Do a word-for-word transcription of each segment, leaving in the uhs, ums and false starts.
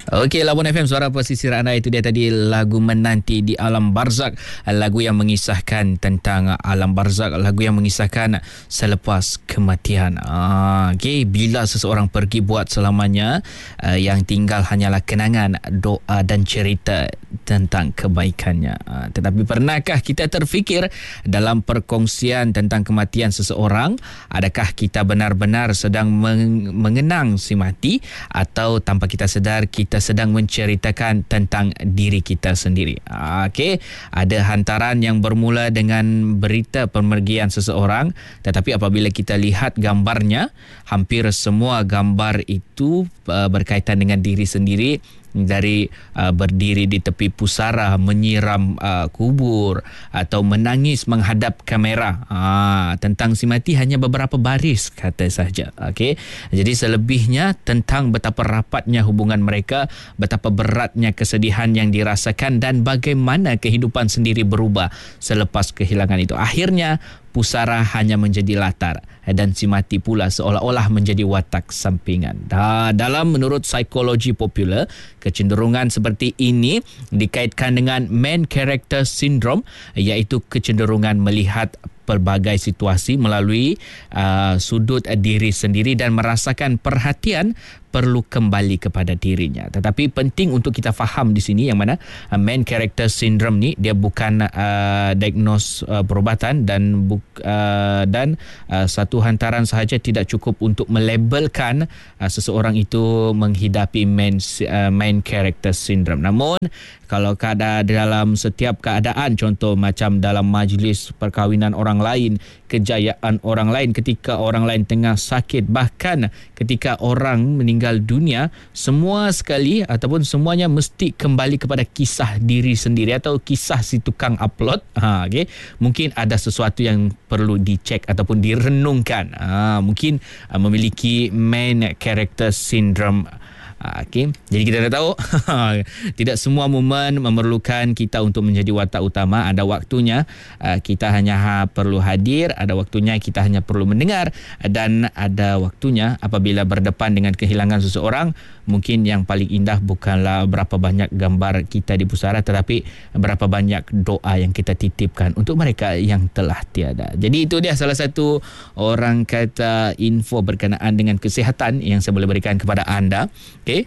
Okey, Labuan F M, suara pesisir anda. Itu dia tadi lagu Menanti di Alam Barzak. Lagu yang mengisahkan tentang alam barzak, lagu yang mengisahkan selepas kematian. Ah, okey, bila seseorang pergi buat selamanya, uh, yang tinggal hanyalah kenangan, doa dan cerita tentang kebaikannya. Ah, tetapi pernahkah kita terfikir dalam perkongsian tentang kematian seseorang, adakah kita benar-benar sedang meng- mengenang si mati, atau tanpa kita sedar kita sedang menceritakan tentang diri kita sendiri? Okey, ada hantaran yang bermula dengan berita pemergian seseorang, tetapi apabila kita lihat gambarnya, hampir semua gambar itu uh, berkaitan dengan diri sendiri. Dari uh, berdiri di tepi pusara, menyiram uh, kubur, atau menangis menghadap kamera. Uh, tentang si mati hanya beberapa baris kata saja. Okey, jadi selebihnya tentang betapa rapatnya hubungan mereka, betapa beratnya kesedihan yang dirasakan, dan bagaimana kehidupan sendiri berubah selepas kehilangan itu. Akhirnya pusara hanya menjadi latar dan si mati pula seolah-olah menjadi watak sampingan. Da, dalam menurut psikologi popular, kecenderungan seperti ini dikaitkan dengan main character syndrome, iaitu kecenderungan melihat pelbagai situasi melalui uh, sudut diri sendiri dan merasakan perhatian perlu kembali kepada dirinya. Tetapi penting untuk kita faham di sini yang mana uh, main character syndrome ni dia bukan uh, diagnos uh, perubatan dan buk, uh, dan uh, satu hantaran sahaja tidak cukup untuk melabelkan uh, seseorang itu menghidapi main uh, main character syndrome. Namun kalau keadaan dalam setiap keadaan, contoh macam dalam majlis perkahwinan orang lain, kejayaan orang lain, ketika orang lain tengah sakit, bahkan ketika orang meninggal dunia, semua sekali ataupun semuanya mesti kembali kepada kisah diri sendiri atau kisah si tukang upload. Ha, okay. Mungkin ada sesuatu yang perlu dicek ataupun direnungkan. Ha, mungkin uh, memiliki main character syndrome. Okay. Jadi kita dah tahu tidak semua momen memerlukan kita untuk menjadi watak utama. Ada waktunya uh, kita hanya ha, perlu hadir, ada waktunya kita hanya perlu mendengar, dan ada waktunya apabila berdepan dengan kehilangan seseorang, mungkin yang paling indah bukanlah berapa banyak gambar kita di pusara, tetapi berapa banyak doa yang kita titipkan untuk mereka yang telah tiada. Jadi itu dia salah satu orang kata info berkenaan dengan kesihatan yang saya boleh berikan kepada anda. Okay.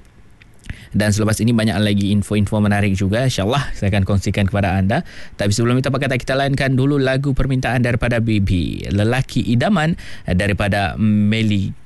Dan selepas ini banyak lagi info-info menarik juga, InsyaAllah saya akan kongsikan kepada anda. Tapi sebelum itu, apa kata kita lainkan dulu lagu permintaan daripada B B, Lelaki Idaman daripada Melly